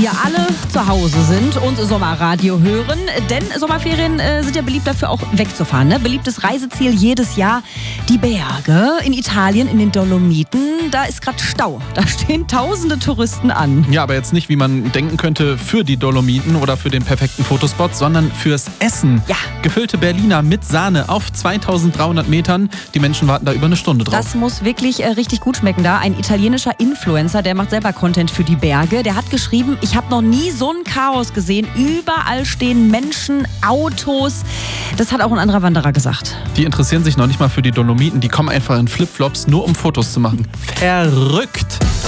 wir alle zu Hause sind und Sommerradio hören. Denn Sommerferien sind ja beliebt dafür auch wegzufahren. Ne? Beliebtes Reiseziel jedes Jahr die Berge in Italien, in den Dolomiten. Da ist gerade Stau. Da stehen tausende Touristen an. Ja, aber jetzt nicht, wie man denken könnte, für die Dolomiten oder für den perfekten Fotospot, sondern fürs Essen. Ja. Gefüllte Berliner mit Sahne auf 2300 Metern. Die Menschen warten da über eine Stunde drauf. Das muss wirklich richtig gut schmecken da. Ein italienischer Influencer, der macht selber Content für die Berge. Der hat geschrieben, ich habe noch nie so ein Chaos gesehen. Überall stehen Menschen, Autos. Das hat auch ein anderer Wanderer gesagt. Die interessieren sich noch nicht mal für die Dolomiten. Die kommen einfach in Flipflops, nur um Fotos zu machen. Verrückt!